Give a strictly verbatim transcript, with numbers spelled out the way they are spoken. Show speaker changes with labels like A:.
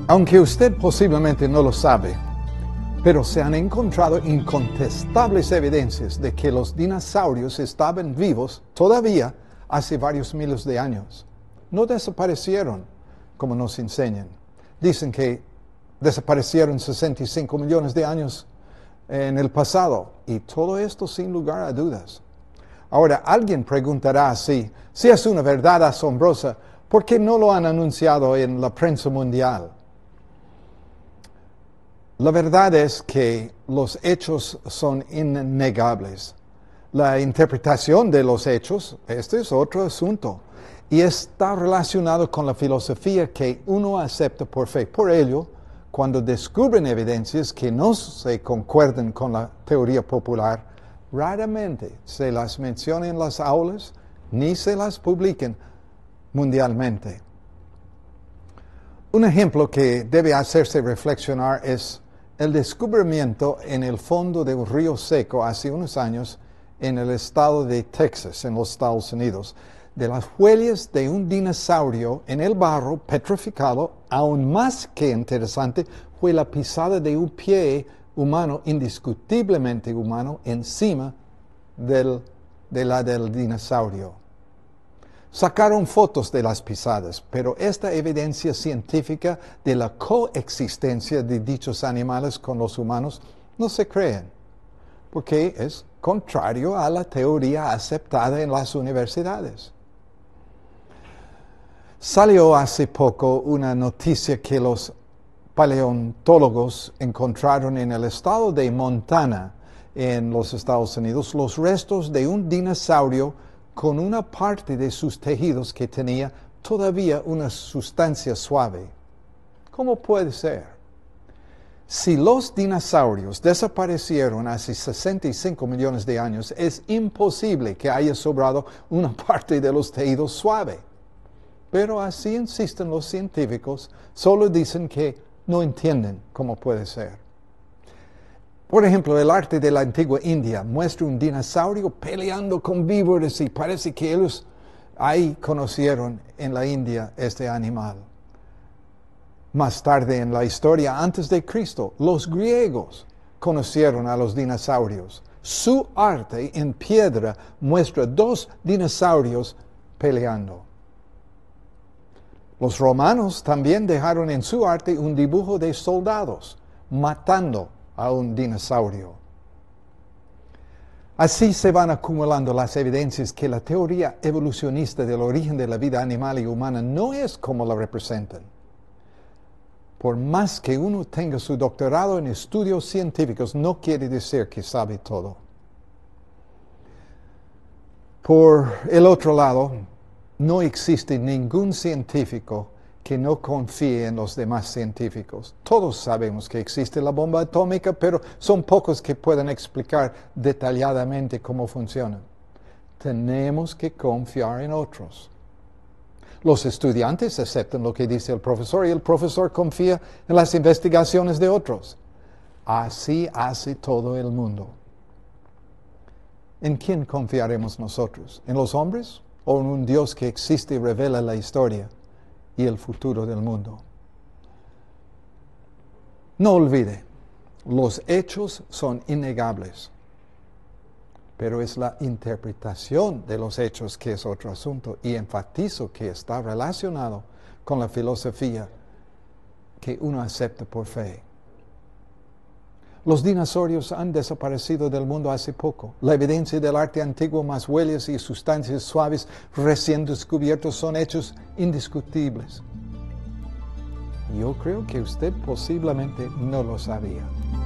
A: Aunque usted posiblemente no lo sabe, pero se han encontrado incontestables evidencias de que los dinosaurios estaban vivos todavía hace varios miles de años. No desaparecieron, como nos enseñan. Dicen que desaparecieron sesenta y cinco millones de años en el pasado, y todo esto sin lugar a dudas. Ahora, alguien preguntará así, si es una verdad asombrosa, ¿por qué no lo han anunciado en la prensa mundial? La verdad es que los hechos son innegables. La interpretación de los hechos, este es otro asunto, y está relacionado con la filosofía que uno acepta por fe. Por ello, cuando descubren evidencias que no se concuerdan con la teoría popular, raramente se las menciona en las aulas ni se las publican mundialmente. Un ejemplo que debe hacerse reflexionar es el descubrimiento en el fondo de un río seco hace unos años en el estado de Texas, en los Estados Unidos, de las huellas de un dinosaurio en el barro petrificado. Aún más que interesante fue la pisada de un pie humano, indiscutiblemente humano, encima del, de la del dinosaurio. Sacaron fotos de las pisadas, pero esta evidencia científica de la coexistencia de dichos animales con los humanos no se creen, porque es contrario a la teoría aceptada en las universidades. Salió hace poco una noticia que los paleontólogos encontraron en el estado de Montana, en los Estados Unidos, los restos de un dinosaurio con una parte de sus tejidos que tenía todavía una sustancia suave. ¿Cómo puede ser? Si los dinosaurios desaparecieron hace sesenta y cinco millones de años, es imposible que haya sobrado una parte de los tejidos suave. Pero así insisten los científicos, solo dicen que no entienden cómo puede ser. Por ejemplo, el arte de la antigua India muestra un dinosaurio peleando con víboras y parece que ellos ahí conocieron en la India este animal. Más tarde en la historia, antes de Cristo, los griegos conocieron a los dinosaurios. Su arte en piedra muestra dos dinosaurios peleando. Los romanos también dejaron en su arte un dibujo de soldados matando a un dinosaurio. Así se van acumulando las evidencias que la teoría evolucionista del origen de la vida animal y humana no es como la representan. Por más que uno tenga su doctorado en estudios científicos, no quiere decir que sabe todo. Por el otro lado, no existe ningún científico que no confíe en los demás científicos. Todos sabemos que existe la bomba atómica, pero son pocos que pueden explicar detalladamente cómo funciona. Tenemos que confiar en otros. Los estudiantes aceptan lo que dice el profesor y el profesor confía en las investigaciones de otros. Así hace todo el mundo. ¿En quién confiaremos nosotros? ¿En los hombres o en un Dios que existe y revela la historia y el futuro del mundo? No olvide, los hechos son innegables, pero es la interpretación de los hechos que es otro asunto, y enfatizo que está relacionado con la filosofía que uno acepta por fe. Los dinosaurios han desaparecido del mundo hace poco. La evidencia del arte antiguo, más huellas y sustancias suaves recién descubiertos, son hechos indiscutibles. Yo creo que usted posiblemente no lo sabía.